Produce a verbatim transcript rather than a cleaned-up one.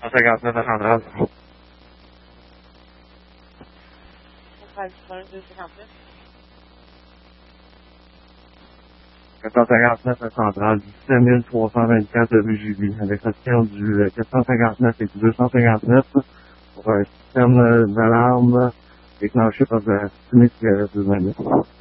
cent cinquante-neuf à Centrale. quatre cent cinquante-neuf à Centrale, dix-sept mille trois cent vingt-quatre rue Julie, avec section du quatre cent cinquante-neuf et du deux cent cinquante-neuf pour un système d'alarme déclenché par la fumée de cigarette humaine.